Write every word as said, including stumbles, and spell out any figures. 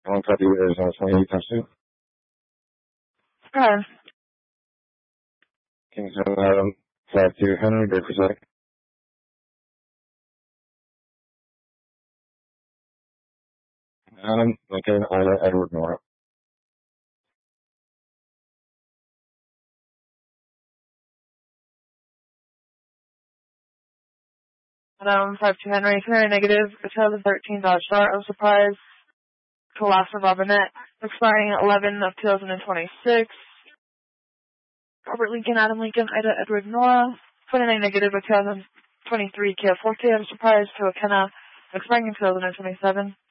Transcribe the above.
One copy Arizona twenty-eight times two. Okay. Kingston Adam five two Henry, break for sec. Adam, Lincoln, Ida, Edward, Nora. Adam, five two Henry, Henry negative, two thousand thirteen Dodge Dart of Surprise, Colossa Robinette, expiring eleven of two thousand twenty-six. Robert Lincoln, Adam Lincoln, Ida, Edward, Nora, twenty-nine negative of two thousand twenty-three Kia Forte of Surprise, to Akena, expiring in two thousand twenty-seven.